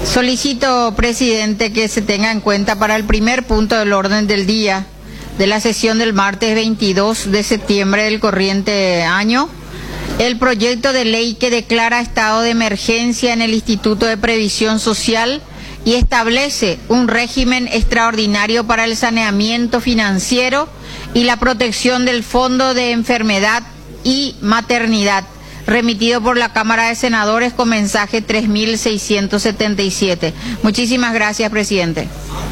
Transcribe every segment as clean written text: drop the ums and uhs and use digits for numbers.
Solicito, presidente, que se tenga en cuenta para el primer punto del orden del día de la sesión del martes 22 de septiembre del corriente año, el proyecto de ley que declara estado de emergencia en el Instituto de Previsión Social y establece un régimen extraordinario para el saneamiento financiero y la protección del Fondo de Enfermedad y Maternidad, remitido por la Cámara de Senadores con mensaje 3677. Muchísimas gracias, presidente.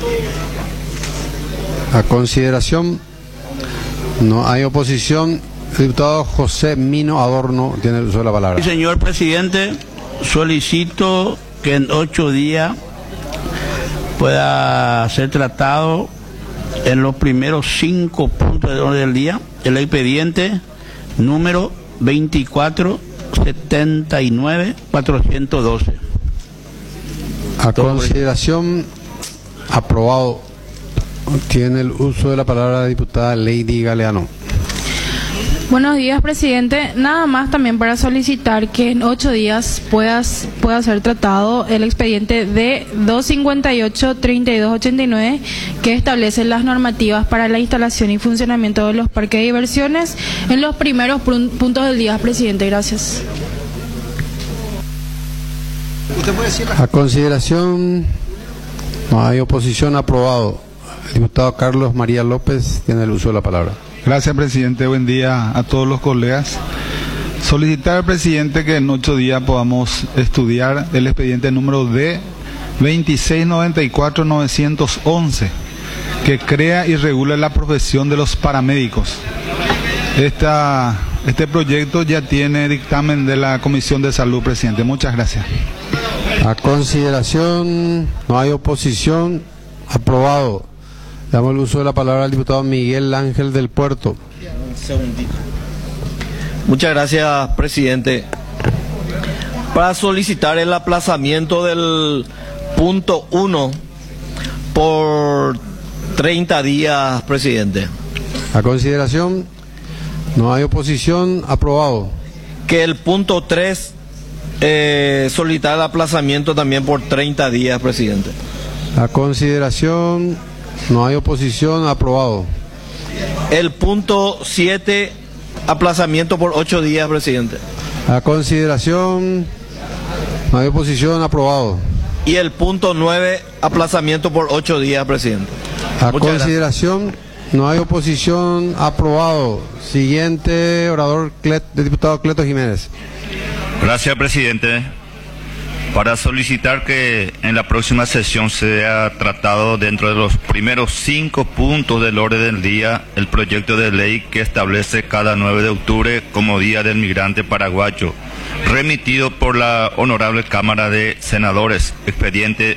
A consideración, no hay oposición. El diputado José Mino Adorno tiene el uso de la palabra. Señor presidente, solicito que en 8 días pueda ser tratado en los primeros 5 puntos del orden del día el expediente número 2479-412. A consideración, aprobado. Tiene el uso de la palabra la diputada Lady Galeano. Buenos días, presidente. Nada más también para solicitar que en 8 días pueda ser tratado el expediente de 258-3289 que establece las normativas para la instalación y funcionamiento de los parques de diversiones en los primeros puntos del día, presidente. Gracias. A consideración, no hay oposición, aprobado. El diputado Carlos María López tiene el uso de la palabra. Gracias, presidente. Buen día a todos los colegas. Solicitar al presidente que en 8 días podamos estudiar el expediente número D 2694-911, que crea y regula la profesión de los paramédicos. Este proyecto ya tiene dictamen de la Comisión de Salud, presidente. Muchas gracias. A consideración, no hay oposición, aprobado. Damos el uso de la palabra al diputado Miguel Ángel del Puerto. Un segundito. Muchas gracias, presidente. Para solicitar el aplazamiento del punto 1 por 30 días, presidente. A consideración, no hay oposición, aprobado. Que el punto 3 solicitar el aplazamiento también por 30 días, presidente. A consideración, no hay oposición, aprobado. El punto 7, aplazamiento por 8 días, presidente. A consideración, no hay oposición, aprobado. Y el punto 9, aplazamiento por 8 días, presidente. A consideración, no hay oposición, aprobado. Siguiente orador, el diputado Cleto Jiménez. Gracias, presidente. Para solicitar que en la próxima sesión sea tratado dentro de los primeros 5 puntos del orden del día el proyecto de ley que establece cada 9 de octubre como Día del Migrante Paraguayo, remitido por la Honorable Cámara de Senadores, expediente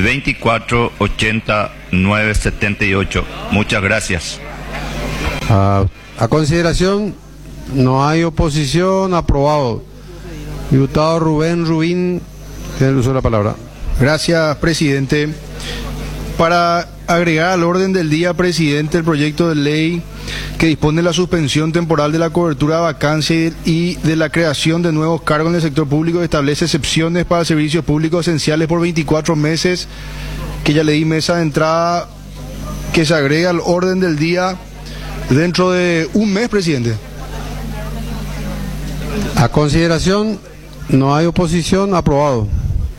2480-978. Muchas gracias. A consideración, no hay oposición, aprobado. Diputado Rubén Rubín tiene el uso de la palabra. Gracias, presidente. Para agregar al orden del día, presidente, el proyecto de ley que dispone la suspensión temporal de la cobertura de vacancia y de la creación de nuevos cargos en el sector público, establece excepciones para servicios públicos esenciales por 24 meses, que ya le di mesa de entrada, que se agrega al orden del día dentro de un mes, presidente. A consideración, no hay oposición, aprobado.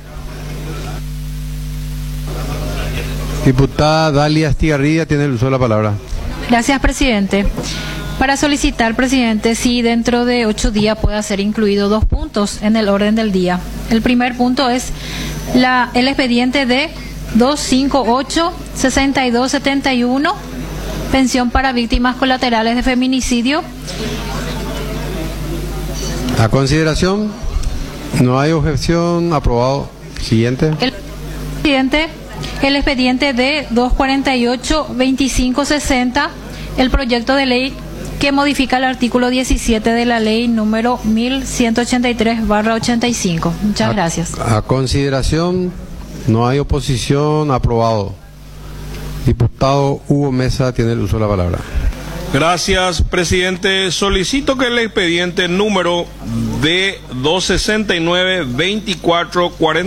Diputada Dalia Estigarribia tiene el uso de la palabra. Gracias, presidente. Para solicitar, presidente, si dentro de 8 días pueda ser incluido 2 puntos en el orden del día. El primer punto es el expediente de 258-6271, pensión para víctimas colaterales de feminicidio. A consideración, no hay objeción, aprobado. Siguiente. El expediente de 248-2560, el proyecto de ley que modifica el artículo 17 de la ley número 1183/85. Muchas gracias. A consideración, no hay oposición, aprobado. Diputado Hugo Mesa tiene el uso de la palabra. Gracias, presidente. Solicito que el expediente número D 269-2440